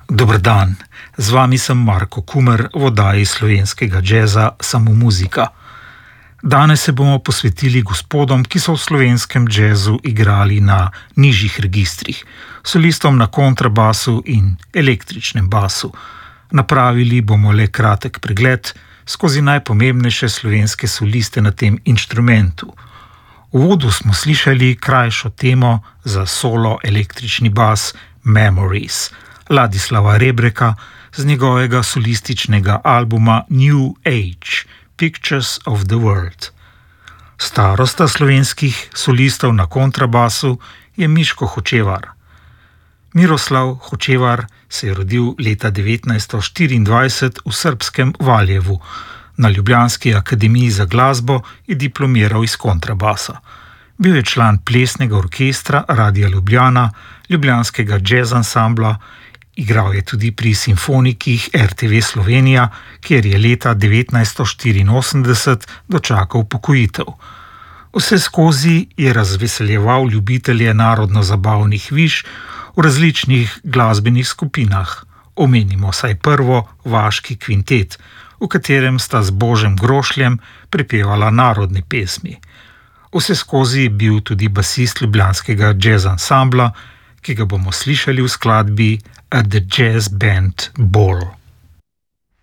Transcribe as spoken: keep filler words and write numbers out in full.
Dober dan, z vami sem Marko Kumer v oddaji slovenskega džeza Samo muzika. Danes se bomo posvetili gospodom, ki so v slovenskem džezu igrali na nižjih registrih, solistom na kontrabasu in električnem basu. Napravili bomo le kratek pregled skozi najpomembnejše slovenske soliste na tem inštrumentu. V uvodu smo slišali krajšo temo za solo električni bas Memories Ladislava Rebreka z njegovega solističnega albuma New Age Pictures of the World. Starosta slovenskih solistov na kontrabasu je Miško Hočevar. Miroslav Hočevar se je rodil leta devetnajststo štiriindvajset v srbskem Valjevu. Na ljubljanski akademiji za glasbo je diplomiral iz kontrabasa. Bil je član plesnega orkestra Radia Ljubljana, ljubljanskega jazz ansambla, igral je tudi pri simfonikih R T V Slovenija, kjer je leta devetnajststo štiriinosemdeset dočakal upokojitev. Vse skozi je razveseljeval ljubitelje narodno-zabavnih viž v različnih glasbenih skupinah. Omenimo saj prvo Vaški kvintet, v katerem sta z Božem Grošljem prepevala narodne pesmi. Vse skozi je bil tudi basist ljubljanskega jazz ansambla, ki ga bomo slišali v skladbi At the Jazz Band Ball.